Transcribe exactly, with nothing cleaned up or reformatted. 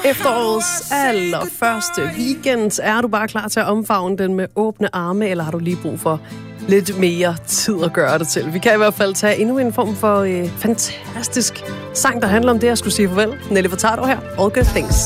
Efterårets allerførste weekend. Er du bare klar til at omfavne den med åbne arme, eller har du lige brug for lidt mere tid at gøre det til? Vi kan i hvert fald tage endnu en form for øh, fantastisk sang, der handler om det at skulle sige farvel. Nelly Furtado her. All Good Things.